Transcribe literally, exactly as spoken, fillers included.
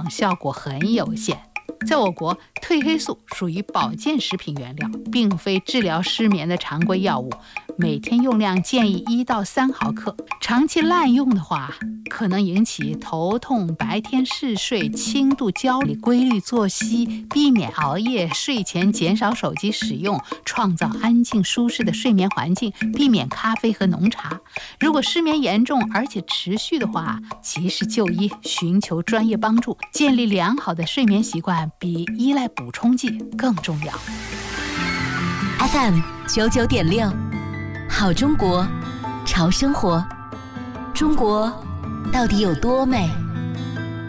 往效果很有限。在我国，褪黑素属于保健食品原料，并非治疗失眠的常规药物，每天用量建议一到三毫克。长期滥用的话，可能引起头痛、白天嗜睡、轻度焦虑。规律作息，避免熬夜，睡前减少手机使用，创造安静舒适的睡眠环境，避免咖啡和浓茶。如果失眠严重而且持续的话，及时就医，寻求专业帮助。建立良好的睡眠习惯比依赖补充剂更重要。 F M 九九点六，好中国，潮生活。中国到底有多美？